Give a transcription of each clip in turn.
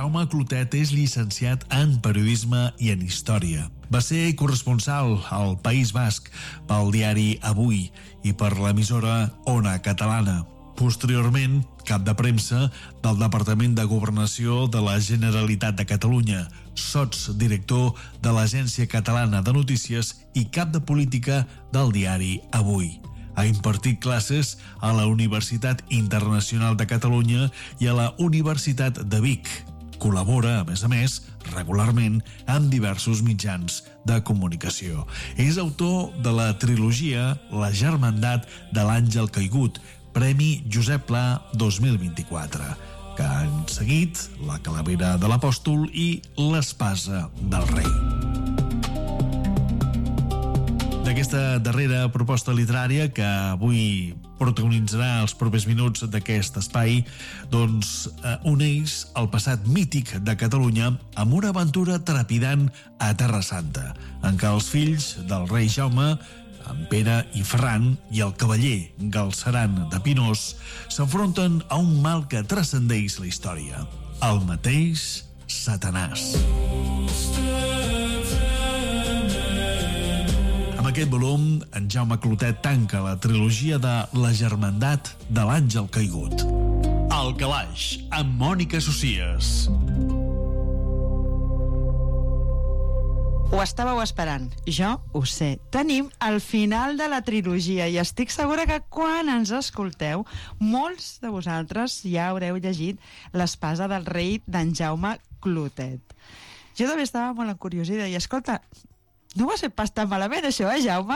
Jaume Clotet és llicenciat en periodisme i en història. Va ser corresponsal al País Basc pel diari Avui i per l'emissora Ona Catalana. Posteriorment, cap de premsa del Departament de Governació de la Generalitat de Catalunya, sotsdirector de l'Agència Catalana de Notícies i cap de política del diari Avui. Ha impartit classes a la Universitat Internacional de Catalunya i a la Universitat de Vic. Col·labora, a més, regularment amb diversos mitjans de comunicació. És autor de la trilogia La Germandat de l'Àngel Caigut, Premi Josep Pla 2024, que han seguit La Calavera de l'Apòstol i L'Espasa del Rei. D'aquesta darrera proposta literària que avui protagonitzarà els propers minuts d'aquest espai, doncs uneix el passat mític de Catalunya amb una aventura trepidant a Terra Santa, en què els fills del rei Jaume, en Pere i Ferran, i el cavaller Galceran de Pinós s'enfronten a un mal que transcendeix la història, el mateix Satanàs. Amb aquest volum, en Jaume Clotet tanca la trilogia de La Germandat de l'Àngel Caigut. El Calaix, amb Mònica Socias. Ho estàveu esperant, jo ho sé. Tenim el final de la trilogia i estic segura que quan ens escolteu, molts de vosaltres ja haureu llegit L'Espasa del Rei d'en Jaume Clotet. Jo també estava molt encuriosida i escolta, no ho has fet pas tan malament això, Jaume?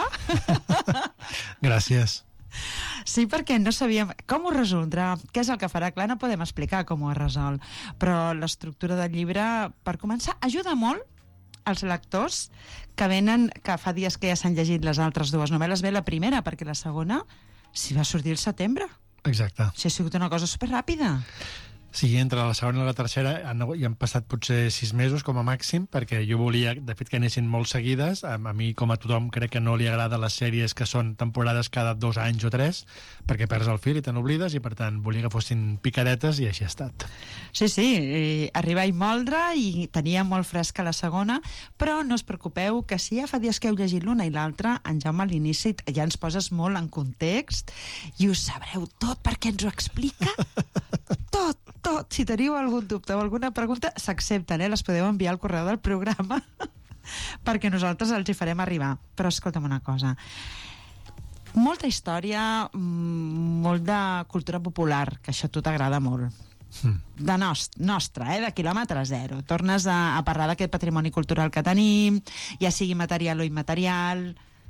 Gràcies. Sí, perquè no sabíem com ho resoldrà, què és el que farà. Clar, no podem explicar com ho ha resolt, però l'estructura del llibre, per començar, ajuda molt els lectors que venen, que fa dies que ja s'han llegit les altres dues novel·les. Bé, la primera, perquè la segona s'hi va sortir el setembre. Exacte. Si ha sigut una cosa superràpida. Sí, entre la segona i la tercera hi han passat potser 6 mesos com a màxim, perquè jo volia, de fet, que anessin molt seguides. A mi, com a tothom, crec que no li agrada les sèries que són temporades cada 2 anys o 3, perquè perds el fil i te n'oblides, i per tant volia que fossin picadetes, i així ha estat. Sí, arribar i moldre, i tenia molt fresca la segona, però no us preocupeu, que si ja fa dies que heu llegit l'una i l'altra, en Jaume a l'inici ja ens poses molt en context, i ho sabreu tot perquè ens ho explica tot. Si teniu algun dubte o alguna pregunta, s'accepten, les podeu enviar al correu del programa perquè nosaltres els hi farem arribar. Però escolta'm una cosa, molta història, molt de cultura popular, que això a tu t'agrada molt, de nostra, de quilòmetre zero. Tornes a parlar d'aquest patrimoni cultural que tenim, ja sigui material o immaterial.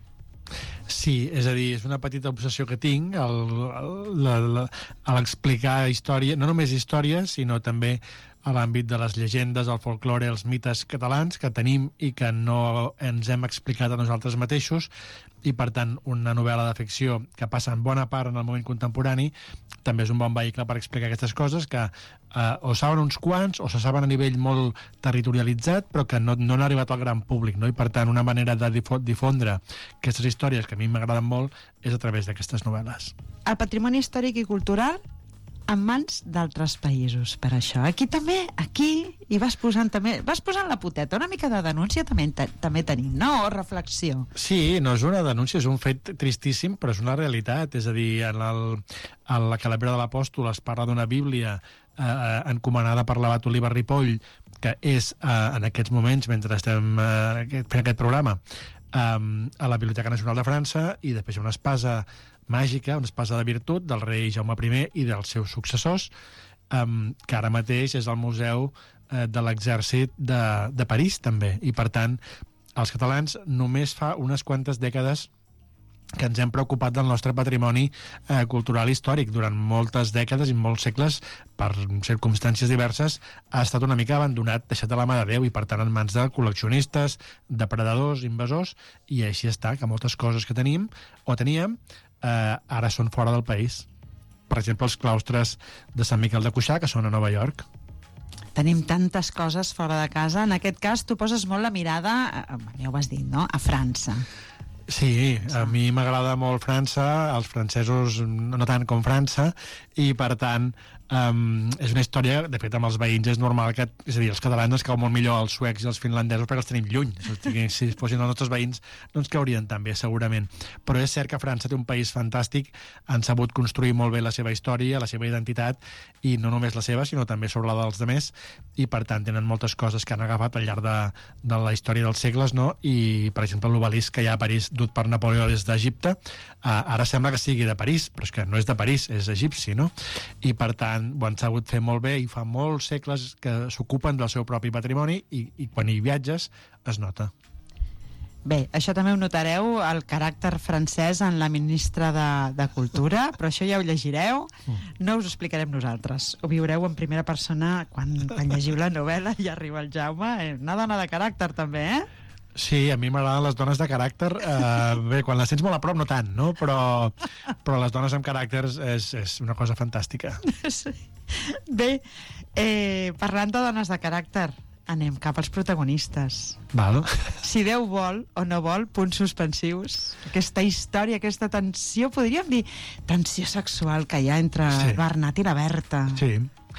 Sí, és a dir, és una petita obsessió que tinc a l'explicar història, no només històries, sinó també a l'àmbit de les llegendes, el folklore, els mites catalans que tenim i que no ens hem explicat a nosaltres mateixos, i per tant una novel·la de ficció que passa en bona part en el moment contemporani també és un bon vehicle per explicar aquestes coses que o saben uns quants o se saben a nivell molt territorialitzat però que no han arribat al gran públic, no? I per tant una manera de difondre aquestes històries que a mi m'agraden molt és a través d'aquestes novel·les. El patrimoni històric i cultural en mans d'altres països, per això. Aquí hi vas posant la poteta, una mica de denúncia també tenim, no? O reflexió. Sí, no és una denúncia, és un fet tristíssim, però és una realitat. És a dir, a la Calavera de l'Apòstol es parla d'una Bíblia encomanada per l'abat Oliver Ripoll, que és en aquests moments, mentre estem fent aquest programa, a la Biblioteca Nacional de França, i després hi ha una espasa màgica, una espasa de virtut del rei Jaume I i dels seus successors, que ara mateix és al Museu de l'Exèrcit de París també, i per tant els catalans només fa unes quantes dècades que ens hem preocupat del nostre patrimoni cultural històric. Durant moltes dècades i molts segles, per circumstàncies diverses, ha estat una mica abandonat, deixat a la mà de Déu, i per tant en mans de col·leccionistes, depredadors, invasors, i així està, que moltes coses que tenim o teníem ara són fora del país. Per exemple, els claustres de Sant Miquel de Cuixà, que són a Nova York. Tenim tantes coses fora de casa. En aquest cas, tu poses molt la mirada, ja ho vas dir, no?, a França. Sí, a mi m'agrada molt França, els francesos no tant com França, i per tant és una història, de fet, amb els veïns és normal que, és a dir, els catalans ens cau molt millor els suecs i els finlandesos perquè els tenim lluny. Si fossin els nostres veïns no ens caurien tan bé, segurament. Però és cert que França té un país fantàstic, han sabut construir molt bé la seva història, la seva identitat, i no només la seva, sinó també sobre la dels demés, i per tant tenen moltes coses que han agafat al llarg de la història dels segles, no? I, per exemple, l'obelisc que hi ha a París dut per Napoleó des d'Egipte, ara sembla que sigui de París, però és que no és de París, és egipci, no? I per tant ho han sabut fer molt bé i fa molts segles que s'ocupen del seu propi patrimoni i quan hi viatges es nota. Bé, això també ho notareu, el caràcter francès en la ministra de Cultura, però això ja ho llegireu, no us ho explicarem nosaltres. Ho viureu en primera persona quan llegiu la novel·la i arriba el Jaume. Una dona de caràcter també, eh? Sí, a mi m'agraden les dones de caràcter. Bé, quan les sents molt a prop no tant, no? Però les dones amb caràcters és una cosa fantàstica. Sí. Bé, parlant de dones de caràcter, anem cap als protagonistes. Val. Si Déu vol o no vol, punts suspensius. Aquesta història, aquesta tensió, podríem dir tensió sexual que hi ha entre el Bernat i la Berta. Sí.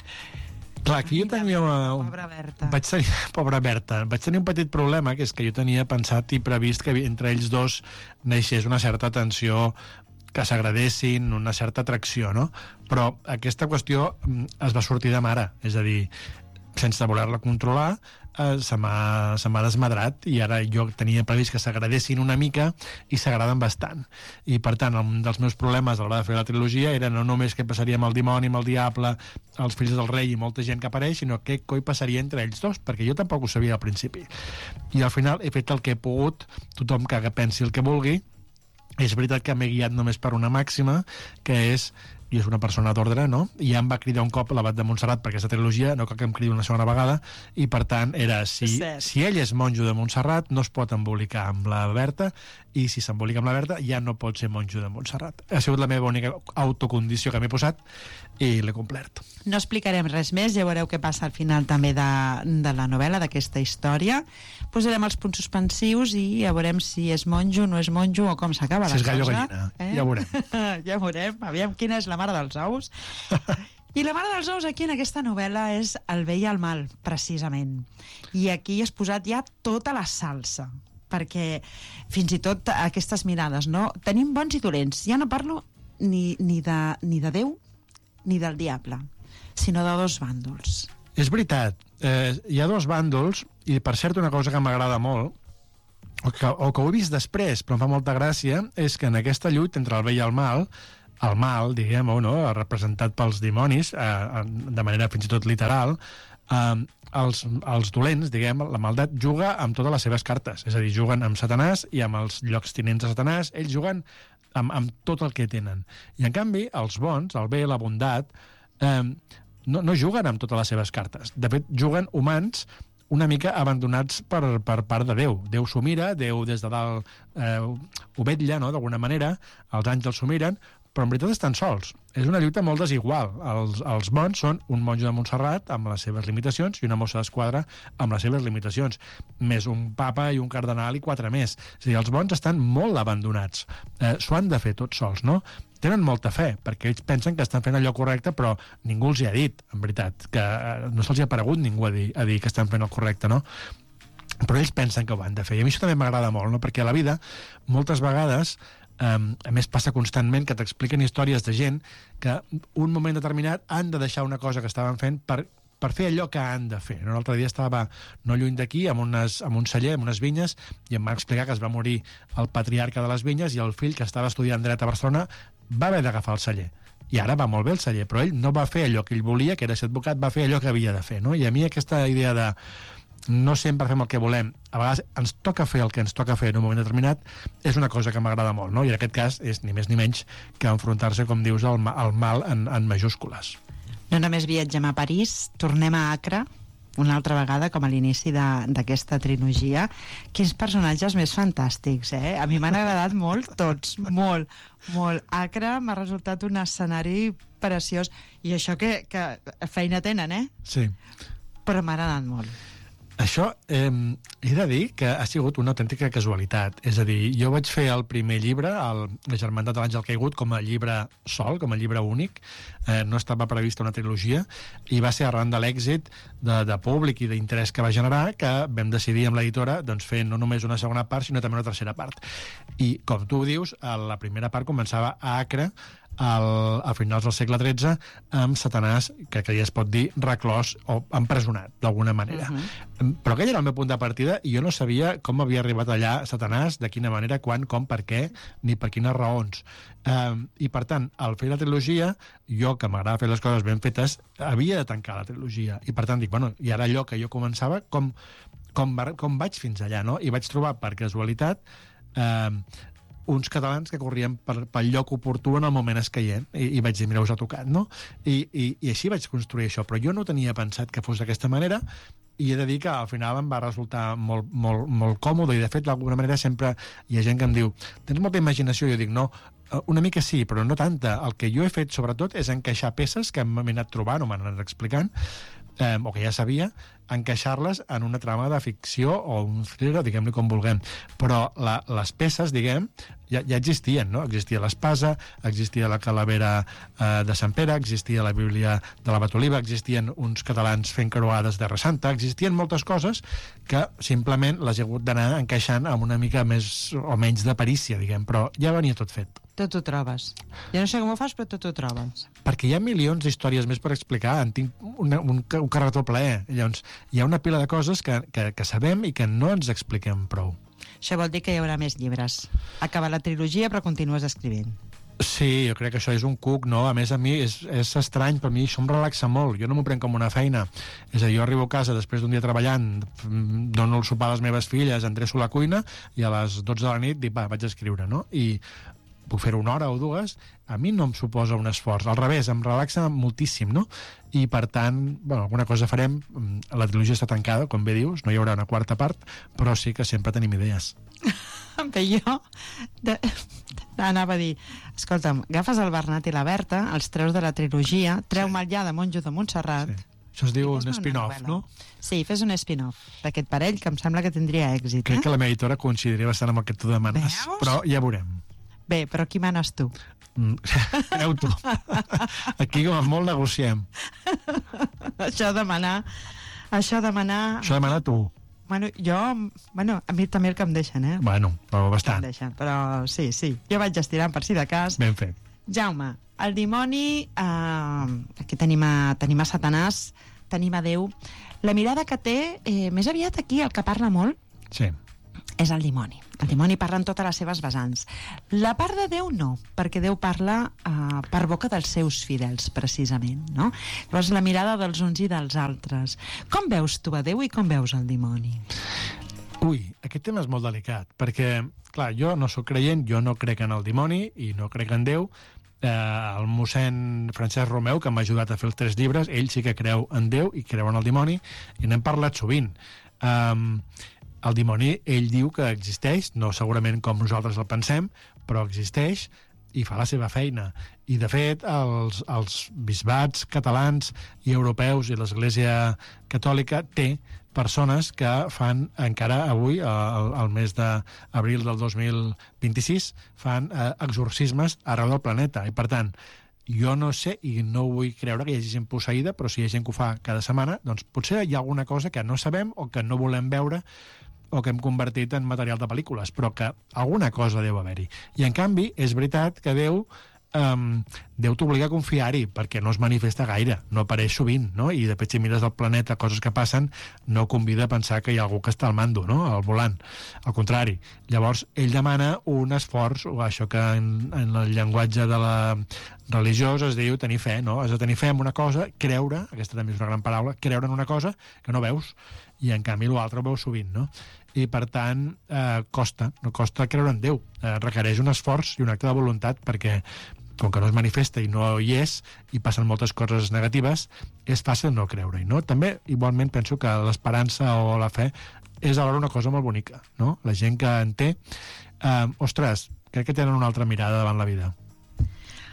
Clar, aquí jo tenia Pobra Berta. Pobra Berta. Vaig tenir un petit problema, que és que jo tenia pensat i previst que entre ells dos naixés una certa tensió, que s'agradessin, una certa atracció, no? Però aquesta qüestió es va sortir de mare, és a dir, sense voler-la controlar, se m'ha desmadrat, i ara jo tenia previst que s'agradessin una mica i s'agraden bastant. I per tant, un dels meus problemes a l'hora de fer la trilogia era no només què passaria amb el dimoni, amb el diable, els fills del rei i molta gent que apareix, sinó què coi passaria entre ells dos, perquè jo tampoc ho sabia al principi. I al final he fet el que he pogut, tothom que pensi el que vulgui. És veritat que m'he guiat només per una màxima, que és i és una persona d'ordre, no? I ja em va cridar un cop l'abat de Montserrat per aquesta trilogia, no cal que em cridi una segona vegada, i per tant era, si ell és monjo de Montserrat, no es pot embolicar amb la Berta, i si s'embolica amb la Berta ja no pot ser monjo de Montserrat. Ha sigut la meva única autocondició que m'he posat i l'he complert. No explicarem res més, ja veureu què passa al final també de la novel·la, d'aquesta història. Posarem els punts suspensius i ja veurem si és monjo, no és monjo o com s'acaba la cosa. Si és gallo gallina, ja ho veurem. Ja ho veurem, aviam quina és la mare dels ous. I la mare dels ous aquí en aquesta novel·la és el bé i el mal, precisament. I aquí has posat ja tota la salsa, perquè fins i tot aquestes mirades, no? Tenim bons i dolents. Ja no parlo ni de Déu ni del diable, sinó de dos bàndols. És veritat, hi ha dos bàndols, i per cert una cosa que m'agrada molt, o que ho he vist després, però em fa molta gràcia, és que en aquesta lluita entre el bé i el mal, diguem-ho, no?, representat pels dimonis, de manera fins i tot literal, els dolents, diguem, la maldat juga amb totes les seves cartes, és a dir, juguen amb Satanàs i amb els lloctinents de Satanàs, ells juguen amb tot el que tenen. I, en canvi, els bons, el bé, la bondat, no juguen amb totes les seves cartes. De fet, juguen humans una mica abandonats per part de Déu. Déu s'ho mira, Déu des de dalt ho vetlla, no?, d'alguna manera, els àngels s'ho miren, però en veritat estan sols. És una lluita molt desigual. Els bons són un monjo de Montserrat amb les seves limitacions i una mossa d'esquadra amb les seves limitacions, més un papa i un cardenal i 4 més. És a dir, els bons estan molt abandonats. S'ho han de fer tots sols, no? Tenen molta fe, perquè ells pensen que estan fent allò correcte, però ningú els hi ha dit, en veritat, que no se'ls hi ha aparegut ningú a dir que estan fent el correcte, no? Però ells pensen que ho han de fer. I a mi això també m'agrada molt, no? Perquè a la vida, moltes vegades, a més passa constantment que t'expliquen històries de gent que un moment determinat han de deixar una cosa que estaven fent per fer allò que han de fer. L'altre dia estava no lluny d'aquí, amb un celler, amb unes vinyes, i em va explicar que es va morir el patriarca de les vinyes i el fill, que estava estudiant dret a Barcelona, va haver d'agafar el celler. I ara va molt bé el celler, però ell no va fer allò que ell volia, que era ser advocat, va fer allò que havia de fer, no? I a mi aquesta idea de no sempre fem el que volem, a vegades ens toca fer el que ens toca fer en un moment determinat, és una cosa que m'agrada molt, no? I en aquest cas és ni més ni menys que enfrontar-se, com dius, al mal en majúscules. No només viatgem a París, tornem a Acre una altra vegada, com a l'inici d'aquesta trilogia. Quins personatges més fantàstics, eh? A mi m'han agradat molt tots, molt. Acre m'ha resultat un escenari preciós, i això que feina tenen, eh? Sí. Però m'ha agradat molt. Això he de dir que ha sigut una autèntica casualitat. És a dir, jo vaig fer el primer llibre, La germandat de l'Àngel Caigut, com a llibre sol, com a llibre únic. No estava prevista una trilogia, i va ser arran de l'èxit de públic i d'interès que va generar que vam decidir amb l'editora doncs, fer no només una segona part, sinó també una tercera part. I, com tu dius, la primera part començava a Acre, a finals del segle XIII, amb Satanàs, que ja es pot dir reclòs o empresonat, d'alguna manera. Però aquell era el meu punt de partida i jo no sabia com havia arribat allà Satanàs, de quina manera, quan, com, per què, ni per quines raons. I, per tant, al fer la trilogia, jo, que m'agrada fer les coses ben fetes, havia de tancar la trilogia. I, per tant, dic, bueno, i ara allò que jo començava, com vaig fins allà, no? I vaig trobar, per casualitat, uns catalans que corrien pel lloc oportú en el moment escaient, i vaig dir, mira, us ha tocat, no? I així vaig construir això, però jo no tenia pensat que fos d'aquesta manera, i he de dir que al final em va resultar molt, molt, molt còmode, i de fet d'alguna manera sempre hi ha gent que em diu, tens molta imaginació, i jo dic, no, una mica sí, però no tanta. El que jo he fet sobretot és encaixar peces que m'he anat trobant o m'han anat explicant, o que ja sabia, encaixar-les en una trama de ficció o un thriller, diguem-li com vulguem. Però les peces, diguem, ja existien, no? Existia l'espasa, existia la calavera de Sant Pere, existia la Bíblia de l'abat Oliva, existien uns catalans fent croades de Santa, existien moltes coses que simplement les he hagut d'anar encaixant amb una mica més o menys de perícia, diguem, però ja venia tot fet. Tot ho trobes. Jo no sé com ho fas, però tot ho trobes. Perquè hi ha milions d'històries més per explicar. En tinc un carretó ple. Llavors, hi ha una pila de coses que sabem i que no ens expliquem prou. Això vol dir que hi haurà més llibres. Acaba la trilogia, però continues escrivint. Sí, jo crec que això és un cuc, no? A més, a mi és estrany, per mi això em relaxa molt. Jo no m'ho prenc com una feina. És a dir, jo arribo a casa després d'un dia treballant, dono el sopar a les meves filles, endreço la cuina, i a les 12 de la nit dic, va, vaig a escriure, no? I puc fer una hora o dues, a mi no em suposa un esforç. Al revés, em relaxa moltíssim, no? I, per tant, bueno, alguna cosa farem. La trilogia està tancada, com bé dius, no hi haurà una quarta part, però sí que sempre tenim idees. Bé, jo anava a dir, escolta'm, agafes el Bernat i la Berta, els treus de la trilogia, treu-me'l ja de Monjo de Montserrat. Sí. Això es diu un spin-off, no? Sí, fes un spin-off d'aquest parell, que em sembla que tindria èxit. Crec que la meva editora coincidiria bastant amb el que tu demanes. Veus? Però ja veurem. Bé, però qui manes tu? Creu tu. Aquí com a molt negociem. Això demanar... Això demanar tu. Bueno, a mi també el que em deixen, eh? Bueno, però bastant. Però sí, jo vaig estirant per si de cas. Ben fet. Jaume, el dimoni, aquí tenim a Satanàs, tenim a Déu. La mirada que té, més aviat aquí, el que parla molt, sí, és el dimoni. El dimoni parla en totes les seves vessants. La part de Déu no, perquè Déu parla per boca dels seus fidels, precisament, no? Llavors, la mirada dels uns i dels altres. Com veus tu a Déu i com veus el dimoni? Ui, aquest tema és molt delicat, perquè, clar, jo no sóc creient, jo no crec en el dimoni i no crec en Déu. El mossèn Francesc Romeu, que m'ha ajudat a fer els 3 llibres, ell sí que creu en Déu i creu en el dimoni, i n'hem parlat sovint. El dimoni, ell diu que existeix, no segurament com nosaltres el pensem, però existeix i fa la seva feina. I, de fet, els bisbats catalans i europeus i l'Església Catòlica té persones que fan, encara avui, al mes d'abril del 2026, fan exorcismes arreu del planeta. I, per tant, jo no sé, i no vull creure que hi hagi gent posseïda, però si hi ha gent que ho fa cada setmana, doncs potser hi ha alguna cosa que no sabem o que no volem veure o que hem convertit en material de pel·lícules, però que alguna cosa deu haver-hi. I, en canvi, és veritat que Déu t'obliga a confiar-hi, perquè no es manifesta gaire, no apareix sovint, no? I de fet, si mires del planeta coses que passen, no convida a pensar que hi ha algú que està al mando, no? Al volant. Al contrari. Llavors, ell demana un esforç, o això que en el llenguatge de la religiós es diu tenir fe, no? Has de tenir fe en una cosa, creure, aquesta també és una gran paraula, creure en una cosa que no veus, i en canvi l'altre ho veus sovint, no? I, per tant, costa creure en Déu. Requereix un esforç i un acte de voluntat, perquè com que no es manifesta i no hi és, i passen moltes coses negatives, és fàcil no creure-hi, no? També, igualment, penso que l'esperança o la fe és alhora una cosa molt bonica, no? La gent que en té, ostres, crec que tenen una altra mirada davant la vida.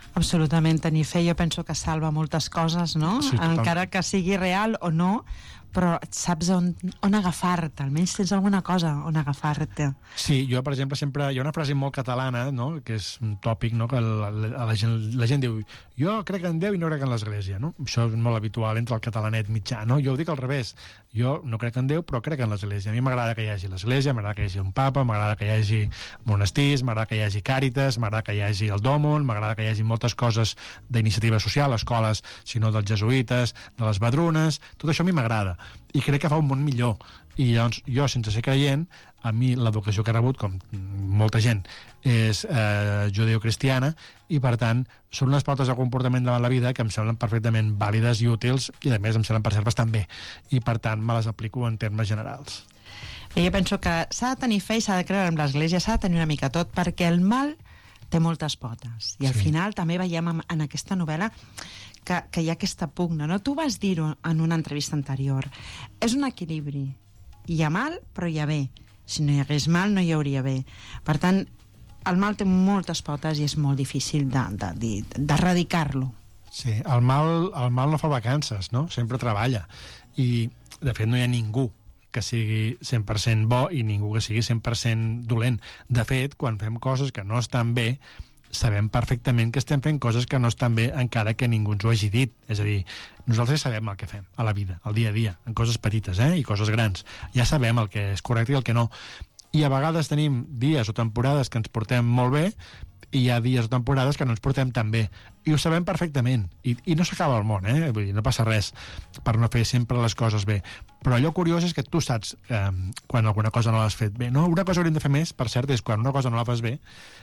Absolutament, tenir fe jo penso que salva moltes coses, no? Sí, encara que sigui real o no, però saps on agafar-te, almenys tens alguna cosa on agafar-te. Sí, jo, per exemple, sempre... Hi ha una frase molt catalana, no?, que és un tòpic, no?, que la gent diu jo crec en Déu i no crec en l'Església, no? Això és molt habitual entre el catalanet mitjà, no? Jo ho dic al revés. Jo no crec en Déu, però crec en l'Església. A mi m'agrada que hi hagi l'Església, m'agrada que hi hagi un papa, m'agrada que hi hagi monestirs, m'agrada que hi hagi càritas, m'agrada que hi hagi el Dòmon, m'agrada que hi hagi moltes coses d'iniciativa social, escoles, sinó dels jesuïtes, de les badrunes, tot això a mi m'agrada. I crec que fa un món millor. I llavors, jo, sense ser creient, a mi l'educació que he rebut, com molta gent, és judeocristiana, i per tant són unes pautes de comportament davant la vida que em semblen perfectament vàlides i útils, i a més em semblen per cert bastant bé, i per tant me les aplico en termes generals. Jo penso que s'ha de tenir fe i s'ha de creure en l'Església, s'ha de tenir una mica tot, perquè el mal té moltes potes, i al final també veiem en aquesta novel·la que hi ha aquesta pugna, no? Tu vas dir-ho en una entrevista anterior, és un equilibri, hi ha mal però hi ha bé, si no hi hagués mal no hi hauria bé, per tant el mal té moltes potes i és molt difícil d'erradicar-lo. Sí, el mal no fa vacances, no? Sempre treballa, i de fet no hi ha ningú que sigui 100% bo i ningú que sigui 100% dolent. De fet, quan fem coses que no estan bé, sabem perfectament que estem fent coses que no estan bé encara que ningú ens ho hagi dit. És a dir, nosaltres sabem el que fem a la vida, al dia a dia, en coses petites i coses grans. Ja sabem el que és correcte i el que no. I a vegades tenim dies o temporades que ens portem molt bé i hi ha dies o temporades que no ens portem tan bé. I ho sabem perfectament. I no s'acaba el món, Vull dir, no passa res per no fer sempre les coses bé. Però allò curiós és que tu saps quan alguna cosa no l'has fet bé. No? Una cosa que hauríem de fer més, per cert, és quan una cosa no la fas bé,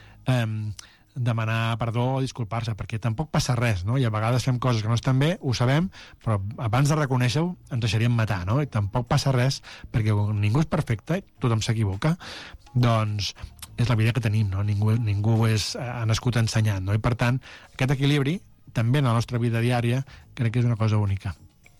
demanar perdó o disculpar-se, perquè tampoc passa res, no? I a vegades fem coses que no estan bé, ho sabem, però abans de reconèixer-ho ens deixaríem matar, no? I tampoc passa res, perquè ningú és perfecte, tothom s'equivoca, doncs és la vida que tenim, no? Ningú ha nascut ensenyant, no? I per tant, aquest equilibri, també en la nostra vida diària, crec que és una cosa única.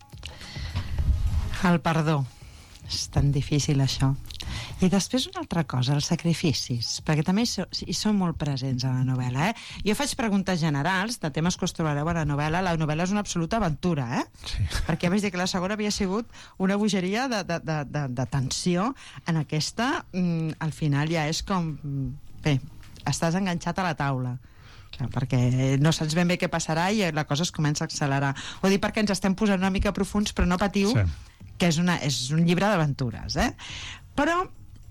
El perdó. És tan difícil, això. I després una altra cosa, els sacrificis, perquè també hi són molt presents a la novel·la, Jo faig preguntes generals de temes que us trobareu a la novel·la. La novel·la és una absoluta aventura, Sí. Perquè vaig dir que la segona havia sigut una bogeria de tensió. En aquesta, al final ja és com... Bé, estàs enganxat a la taula. Clar, perquè no saps ben bé què passarà i la cosa es comença a accelerar. Ho dic perquè ens estem posant una mica profuns, però no patiu, sí, que és un llibre d'aventures, Però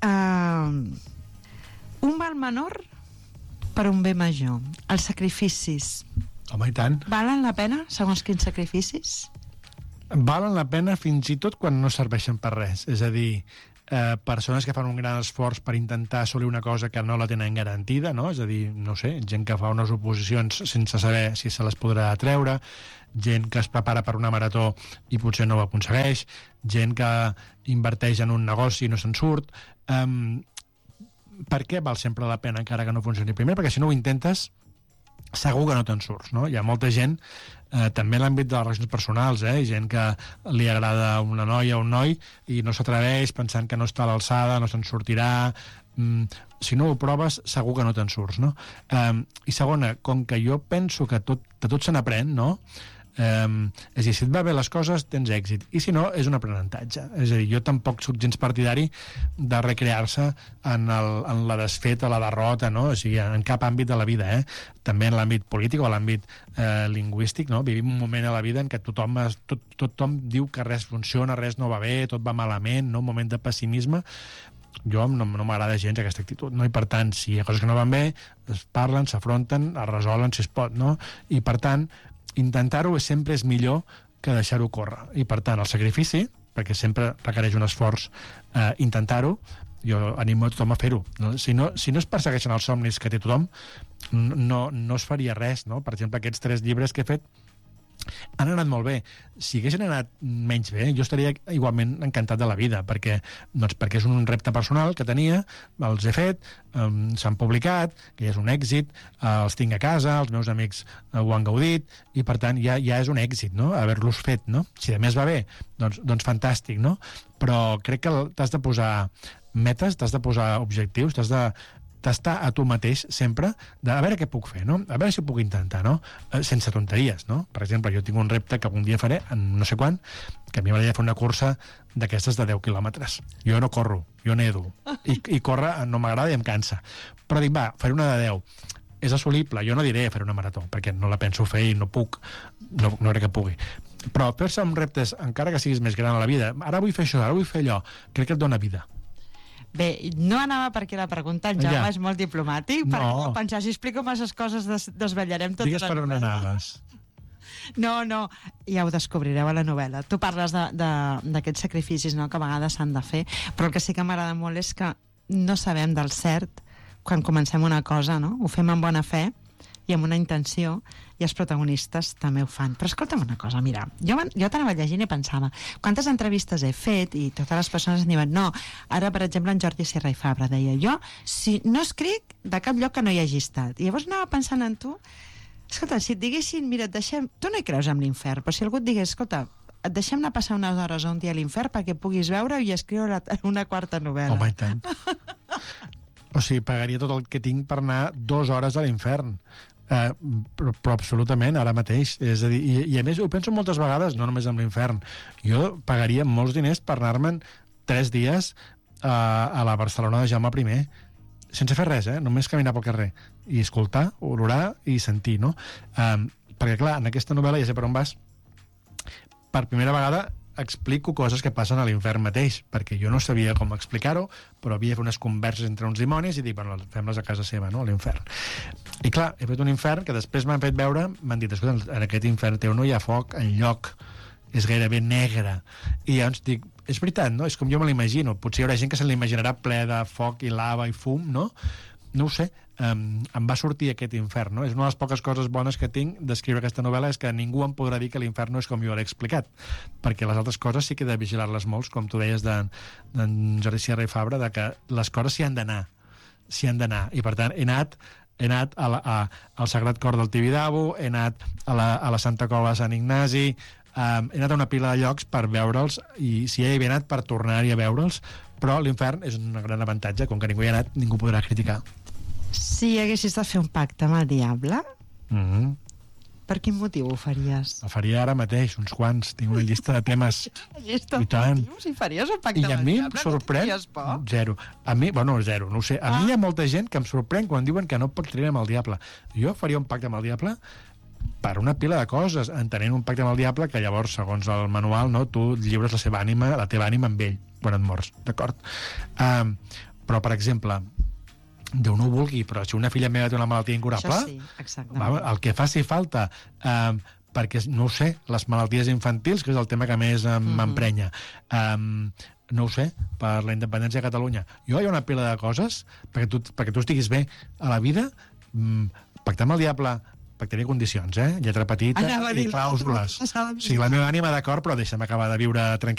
un mal menor per un bé major. Els sacrificis. Home, i tant. Valen la pena, segons quins sacrificis? Valen la pena fins i tot quan no serveixen per res. És a dir, persones que fan un gran esforç per intentar assolir una cosa que no la tenen garantida, no? És a dir, no sé, gent que fa unes oposicions sense saber si se les podrà treure, gent que es prepara per una marató i potser no ho aconsegueix, gent que inverteix en un negoci i no se'n surt. Per què val sempre la pena encara que no funcioni? Primer, perquè si no ho intentes, segur que no te'n surts, no? Hi ha molta gent, també en l'àmbit de les relacions personals, gent que li agrada una noia o un noi i no s'atreveix pensant que no està a l'alçada, no se'n sortirà. Si no ho proves, segur que no te'n surts, no? I segona, com que jo penso que de tot se n'aprèn, no? És a dir, si et va bé les coses, tens èxit, i si no, és un aprenentatge. És a dir, jo tampoc soc gens partidari de recrear-se en la desfeta, la derrota, no? O sigui, en cap àmbit de la vida, també en l'àmbit polític o l'àmbit lingüístic, no? Vivim un moment a la vida en què tothom diu que res funciona, res no va bé, tot va malament, no? Un moment de pessimisme. Jo no m'agrada gens aquesta actitud, no? I per tant, si hi ha coses que no van bé, es parlen, s'afronten, es resolen si es pot, no? I per tant, intentar-ho sempre és millor que deixar-ho córrer. I per tant, el sacrifici, perquè sempre requereix un esforç intentar-ho, jo animo a tothom a fer-ho. No? Si no es persegueixen els somnis que té tothom, no es faria res, no? Per exemple, aquests 3 llibres que he fet han anat molt bé. Si haguessin anat menys bé, jo estaria igualment encantat de la vida, perquè és un repte personal que tenia, els he fet, s'han publicat, que ja és un èxit, els tinc a casa, els meus amics ho han gaudit, i per tant ja és un èxit, no?, haver-los fet, no? Si a més va bé, doncs fantàstic, no? Però crec que t'has de posar metes, t'has de posar objectius, t'has de tastar a tu mateix sempre de a veure què puc fer, no? A veure si ho puc intentar, no? Sense tonteries, no? Per exemple, jo tinc un repte que algun dia faré, en no sé quan, que a mi m'agradaria fer una cursa d'aquestes de 10 quilòmetres. Jo no corro, jo nedo. I córrer no m'agrada i em cansa. Però dic, va, faré una de 10. És assolible, jo no diré fer una marató, perquè no la penso fer i no puc, no crec que pugui. Però fer-se amb reptes, encara que siguis més gran a la vida, ara vull fer això, ara vull fer allò, crec que et dona vida. Bé, no anava perquè la pregunta, en Jaume és molt diplomàtic, perquè no pensar, si explico masses coses desvetllarem totes. Digues per on anaves. No, ja ho descobrireu a la novel·la. Tu parles d'aquests sacrificis, no?, que a vegades s'han de fer, però el que sí que m'agrada molt és que no sabem del cert quan comencem una cosa, no? Ho fem amb bona fe i amb una intenció, i els protagonistes també ho fan. Però escolta'm una cosa, mira, jo t'anava llegint i pensava, quantes entrevistes he fet, i totes les persones em diuen, no, ara, per exemple, en Jordi Serra i Fabra deia, jo, si no escric de cap lloc que no hi hagi estat. I llavors anava pensant en tu, escolta, si et diguessin, mira, tu no hi creus en l'infern, però si algú et digués, escolta, et deixem anar a passar unes hores o un dia a l'infern perquè puguis veure i escriure una quarta novel·la. Home, i tant. O sigui, pagaria tot el que tinc per anar 2 hores a l'infern. Però absolutament, ara mateix. És a dir, i a més, ho penso moltes vegades, no només amb l'infern. Jo pagaria molts diners per anar-me'n 3 dies a la Barcelona de Jaume I, sense fer res, només caminar pel carrer i escoltar, olorar i sentir, no? Perquè, clar, en aquesta novel·la, ja sé per on vas, per primera vegada explico coses que passen a l'infern mateix, perquè jo no sabia com explicar-ho, però havia de fer unes converses entre uns dimonis i dic, bueno, fem-les a casa seva, no?, a l'infern. I clar, he fet un infern que després m'han fet veure, m'han dit, escolta, en aquest infern teu no hi ha foc enlloc, és gairebé negre. I llavors dic, és veritat, no? És com jo me l'imagino. Potser hi haurà gent que se l'imaginarà ple de foc i lava i fum, no? No ho sé. Em va sortir aquest infern, no? És una de les poques coses bones que tinc d'escriure aquesta novel·la, és que ningú em podrà dir que l'infern no és com jo l'he explicat, perquè les altres coses sí que he de vigilar-les molts, com tu deies d'en Jordi Serra i Fabra, de que les coses s'hi han d'anar, i per tant he anat al Sagrat Cor del Tibidabo, he anat a la Santa Cova de Sant Ignasi, he anat a una pila de llocs per veure'ls, i si he anat per tornar-hi a veure'ls, però l'infern és un gran avantatge, com que ningú hi ha anat, ningú podrà criticar. Si haguessis de fer un pacte amb el diable, per quin motiu ho faries? Ho faria ara mateix, uns quants. Tinc una llista de temes. Llista de motius? I faries un pacte amb el diable? I a mi em sorprèn... Zero. A mi, bueno, zero, no ho sé. A mi hi ha molta gent que em sorprèn quan diuen que no pactaria amb el diable. Jo faria un pacte amb el diable per una pila de coses, entenent un pacte amb el diable que llavors, segons el manual, no, tu lliures la teva ànima amb ell quan et mors, d'acord? Però, per exemple, Déu no ho vulgui, però si una filla meva té una malaltia incurable, això sí, exactament, el que faci falta, perquè, no ho sé, les malalties infantils, que és el tema que més m'emprenya, no ho sé, per la independència de Catalunya. Jo hi ha una pila de coses perquè tu estiguis bé a la vida, pactar amb el diable, pactaria condicions, lletra petita i clàusules. O sigui, la meva ànima d'acord, però deixa'm acabar de viure tranquil.